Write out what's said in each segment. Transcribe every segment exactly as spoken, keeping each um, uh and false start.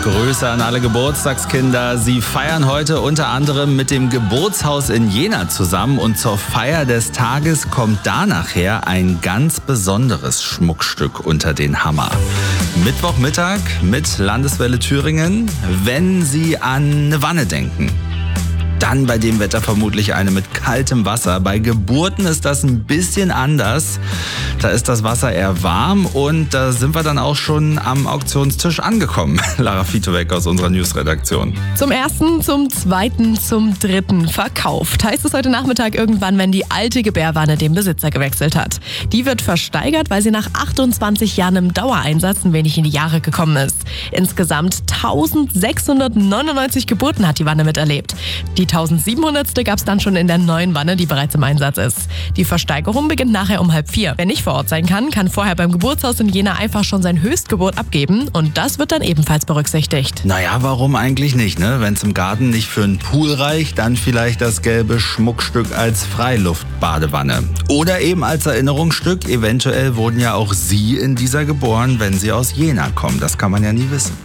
Grüße an alle Geburtstagskinder. Sie feiern heute unter anderem mit dem Geburtshaus in Jena zusammen und zur Feier des Tages kommt da nachher ein ganz besonderes Schmuckstück unter den Hammer. Mittwochmittag mit Landeswelle Thüringen. Wenn Sie an eine Wanne denken, dann bei dem Wetter vermutlich eine mit kaltem Wasser. Bei Geburten ist das ein bisschen anders. Da ist das Wasser eher warm und da sind wir dann auch schon am Auktionstisch angekommen. Lara Fitoek aus unserer Newsredaktion. Zum ersten, zum zweiten, zum dritten verkauft. Heißt es heute Nachmittag irgendwann, wenn die alte Gebärwanne den Besitzer gewechselt hat. Die wird versteigert, weil sie nach achtundzwanzig Jahren im Dauereinsatz ein wenig in die Jahre gekommen ist. Insgesamt eintausendsechshundertneunundneunzig Geburten hat die Wanne miterlebt. Die tausendsiebenhundertste gab es dann schon in der neuen Wanne, die bereits im Einsatz ist. Die Versteigerung beginnt nachher um halb vier. Wer nicht vor Ort sein kann, kann vorher beim Geburtshaus in Jena einfach schon sein Höchstgebot abgeben und das wird dann ebenfalls berücksichtigt. Naja, warum eigentlich nicht, ne? Wenn es im Garten nicht für einen Pool reicht, dann vielleicht das gelbe Schmuckstück als Freiluftbadewanne. Oder eben als Erinnerungsstück. Eventuell wurden ja auch Sie in dieser geboren, wenn Sie aus Jena kommen. Das kann man ja nie wissen.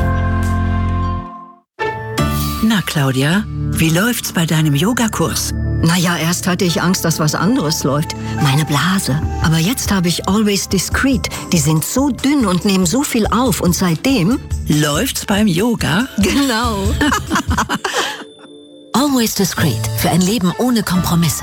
Na, Claudia, wie läuft's bei deinem Yogakurs? Naja, erst hatte ich Angst, dass was anderes läuft. Meine Blase. Aber jetzt habe ich Always Discreet. Die sind so dünn und nehmen so viel auf. Und seitdem... Läuft's beim Yoga? Genau. Always Discreet. Für ein Leben ohne Kompromisse.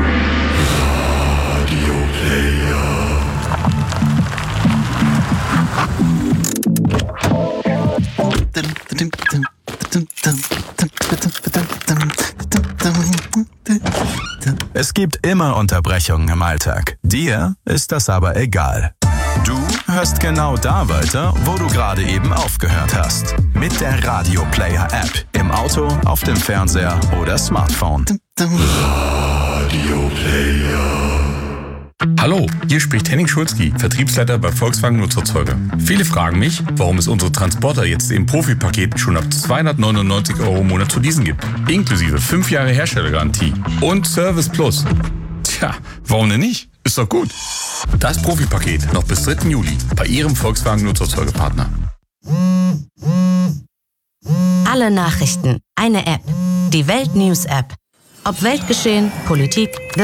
Es gibt immer Unterbrechungen im Alltag. Dir ist das aber egal. Du hörst genau da weiter, wo du gerade eben aufgehört hast. Mit der Radio Player App. Im Auto, auf dem Fernseher oder Smartphone. Radio Player. Hallo, hier spricht Henning Schulzki, Vertriebsleiter bei Volkswagen Nutzerzeuge. Viele fragen mich, warum es unsere Transporter jetzt im Profi-Paket schon ab zweihundertneunundneunzig Euro im Monat zu leasen gibt. Inklusive fünf Jahre Herstellergarantie und Service Plus. Tja, warum denn nicht? Ist doch gut. Das Profi-Paket noch bis dritten Juli bei Ihrem Volkswagen Nutzerzeugepartner. Alle Nachrichten, eine App. Die Welt News App. Ob Weltgeschehen, Politik,